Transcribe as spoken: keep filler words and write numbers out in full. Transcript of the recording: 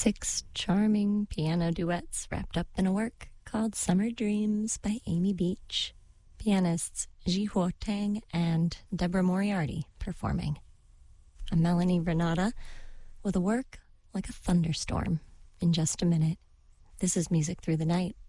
Six charming piano duets wrapped up in a work called Summer Dreams by Amy Beach. Pianists Ji Huo Tang and Deborah Moriarty performing. I'm Melanie Renata with a work like a thunderstorm in just a minute. This is Music Through the Night.